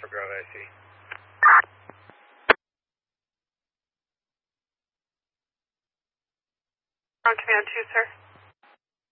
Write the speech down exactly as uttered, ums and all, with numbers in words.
Alpha Grove I C. On command two, sir.